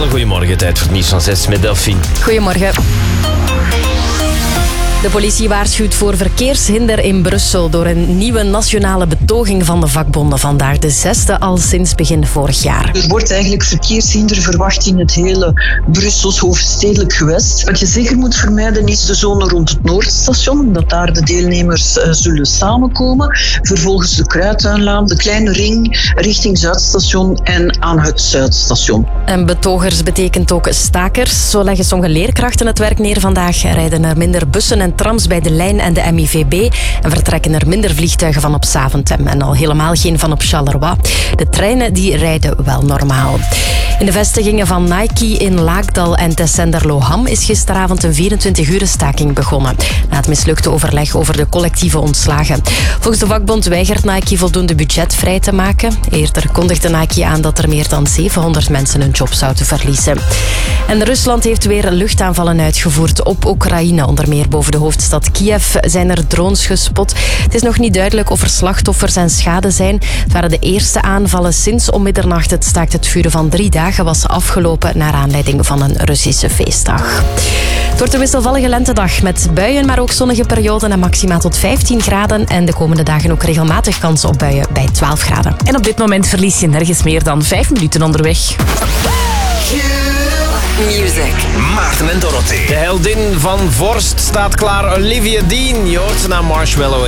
Hele goede morgen, tijd voor het nieuws van 6 met Delphine. Goedemorgen. De politie waarschuwt voor verkeershinder in Brussel door een nieuwe nationale betoging van de vakbonden. Vandaag de 6e al sinds begin vorig jaar. Er wordt eigenlijk verkeershinder verwacht in het hele Brussels hoofdstedelijk gewest. Wat je zeker moet vermijden is de zone rond het Noordstation, omdat daar de deelnemers zullen samenkomen. Vervolgens de Kruidtuinlaan, de Kleine Ring richting Zuidstation en aan het Zuidstation. En betogers betekent ook stakers. Zo leggen sommige leerkrachten het werk neer vandaag. Rijden er minder bussen en trams bij de lijn en de MIVB en vertrekken er minder vliegtuigen van op Zaventem en al helemaal geen van op Charleroi. De treinen die rijden wel normaal. In de vestigingen van Nike in Laakdal en Tessenderlo-Ham is gisteravond een 24-uur staking begonnen. Na het mislukte overleg over de collectieve ontslagen. Volgens de vakbond weigert Nike voldoende budget vrij te maken. Eerder kondigde Nike aan dat er meer dan 700 mensen hun job zouden verliezen. En Rusland heeft weer luchtaanvallen uitgevoerd op Oekraïne. Onder meer boven de hoofdstad Kiev zijn er drones gespot. Het is nog niet duidelijk of er slachtoffers en schade zijn. Het waren de eerste aanvallen sinds om middernacht het staakt het vuren van 3 dagen was afgelopen naar aanleiding van een Russische feestdag. Het wordt een wisselvallige lentedag met buien, maar ook zonnige perioden en maxima tot 15 graden. En de komende dagen ook regelmatig kans op buien bij 12 graden. En op dit moment verlies je nergens meer dan 5 minuten onderweg. Music. Maarten en Dorothee. De heldin van Vorst staat klaar, Olivia Dean. Je hoort ze naar Marshmallow.